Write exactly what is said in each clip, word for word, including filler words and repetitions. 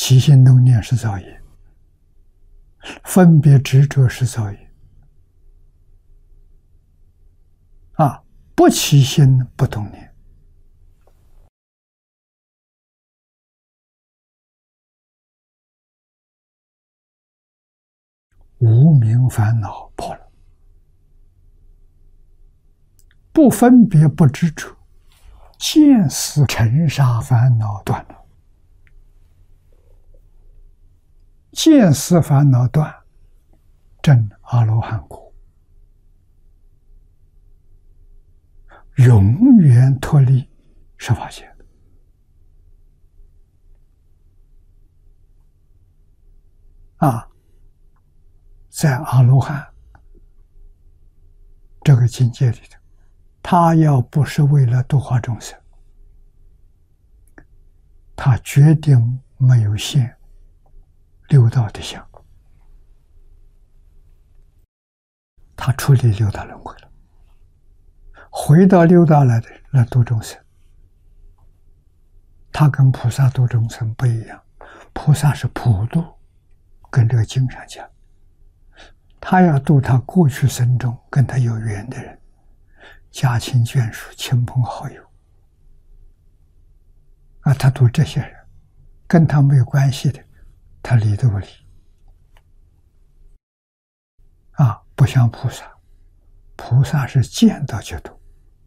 起心动念是造业，分别执着是造业。啊，不起心不动念，无明烦恼破了，不分别不执着，见思尘沙烦恼断了。见思烦恼断，证阿罗汉果，永远脱离十法界。啊，在阿罗汉这个境界里头，他要不是为了度化众生，他决定没有现六道的相，他处理六道轮回了，回到六道来的来度众生。他跟菩萨度众生不一样，菩萨是普度，跟这个经上讲，他要度他过去生中跟他有缘的人，家亲眷属、亲朋好友啊，他度这些人，跟他没有关系的，他理都不理。啊，不像菩萨，菩萨是见到就度。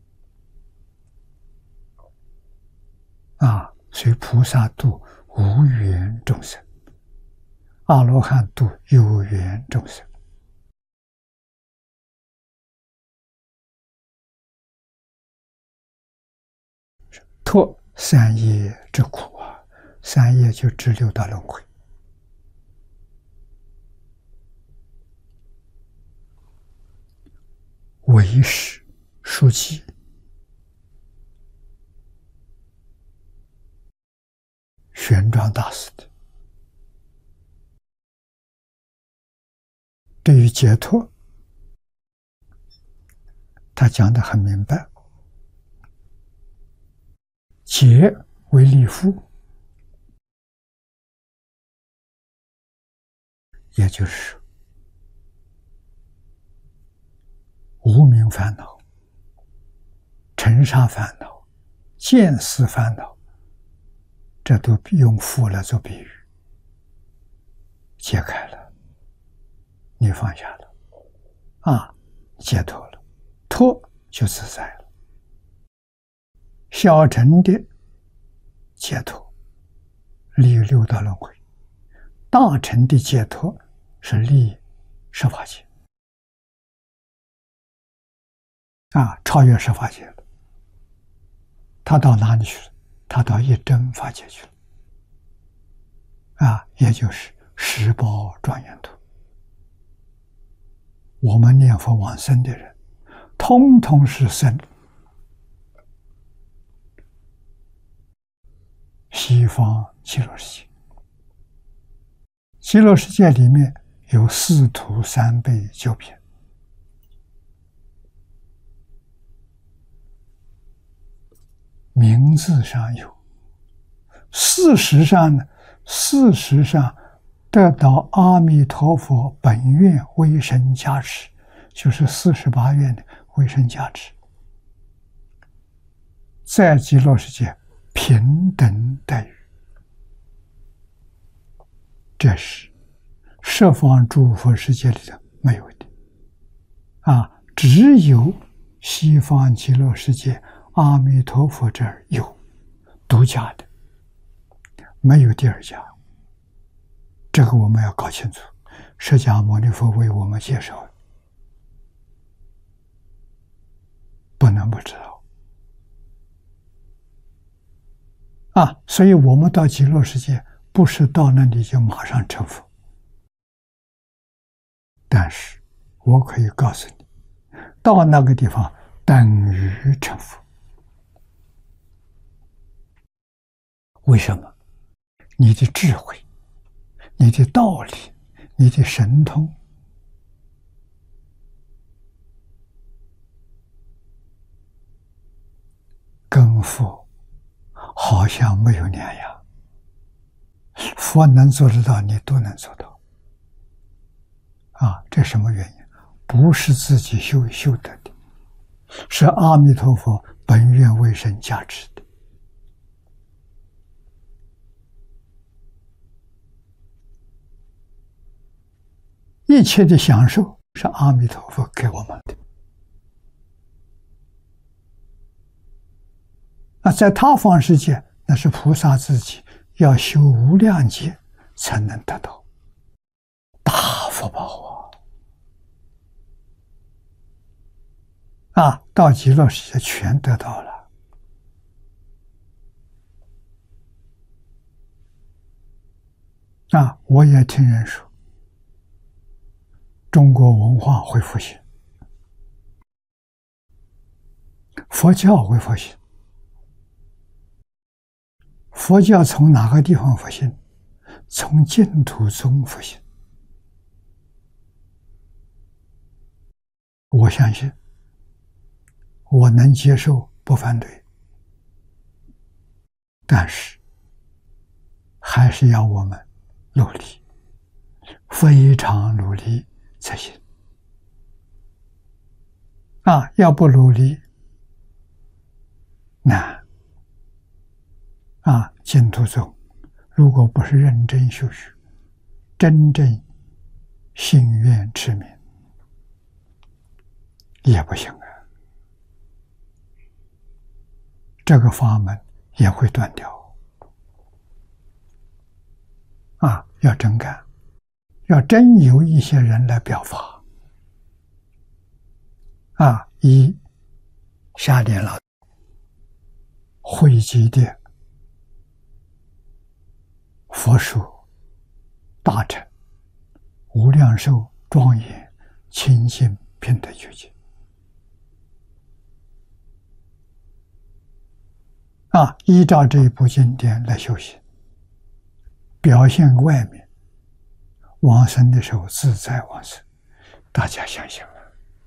啊，所以菩萨度无缘众生，阿罗汉度有缘众生。脱三业之苦啊，三业就指六道轮回。唯识书记玄奘大师的对于解脱，他讲得很明白。解为利夫，也就是无明烦恼、尘沙烦恼、见思烦恼，这都用夫来做比喻。解开了，你放下了，啊，解脱了，脱就自在了。小乘的解脱利六道轮回，大乘的解脱是利十法界。啊，超越十法界了，他到哪里去了？他到一真法界去了。啊，也就是十宝庄严土。我们念佛往生的人，通通是生西方极乐世界。极乐世界里面有四土三辈九品。名字上有，事实上呢，事实上得到阿弥陀佛本愿威神加持，就是四十八愿的威神加持，在极乐世界平等待遇。这是十方诸佛世界里的没有的啊，只有西方极乐世界阿弥陀佛这儿有独家的，没有第二家。这个我们要搞清楚，释迦牟尼佛为我们介绍，不能不知道啊。所以我们到极乐世界不是到那里就马上成佛，但是我可以告诉你，到那个地方等于成佛。为什么？你的智慧、你的道理、你的神通，跟佛好像没有两样， 佛能做得到，你都能做到。啊，这什么原因？不是自己修修得的，是阿弥陀佛本愿为身加持的。一切的享受是阿弥陀佛给我们的。那在他方世界，那是菩萨自己要修无量劫才能得到大福报啊！啊，到极乐世界全得到了。啊，我也听人说，中国文化会复兴，佛教会复兴。佛教从哪个地方复兴？从净土宗复兴。我相信，我能接受，不反对，但是还是要我们努力，非常努力才行。啊，要不努力难。啊，净土宗如果不是认真修学，真正心愿持名，也不行啊。这个法门也会断掉。啊，要真干，要真有一些人来表法。啊，一下联了，汇集的佛属大乘无量寿庄严清净平等觉境啊，依照这一部经典来修行，表现外面往生的时候自在往生，大家想想啊。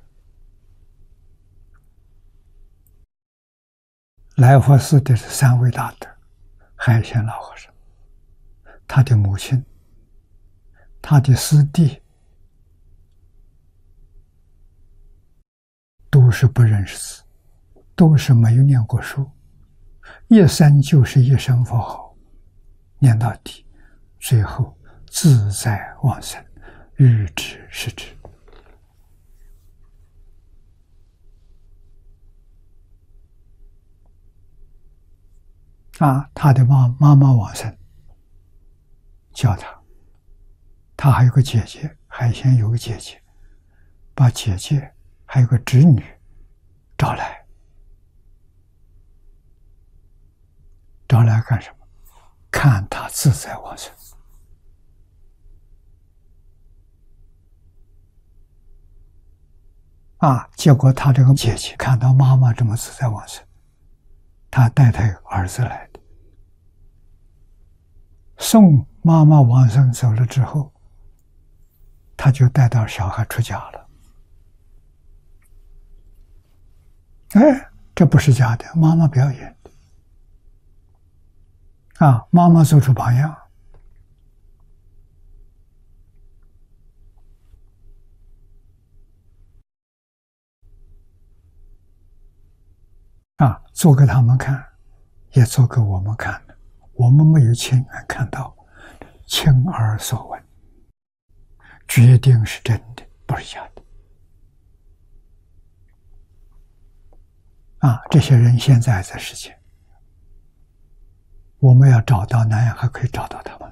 来佛寺的是三位大德，海鲜老和尚，他的母亲，他的师弟，都是不认识字，都是没有念过书，一生就是一声佛号，念到底，最后自在往生，欲知是知。啊，他的妈妈妈往生，叫他，他还有个姐姐，海鲜有个姐姐，把姐姐还有个侄女找来，找来干什么？看他自在往生。啊，结果他这个姐姐看到妈妈这么自在往生，他带他儿子来的，送妈妈往生走了之后，他就带到小孩出家了。哎，这不是假的，妈妈表演的。啊，妈妈做出榜样。啊，做给他们看，也做给我们看的。我们没有亲眼看到，亲耳所闻，决定是真的，不是假的。啊，这些人现在还在世间，我们要找到南阳，还可以找到他们。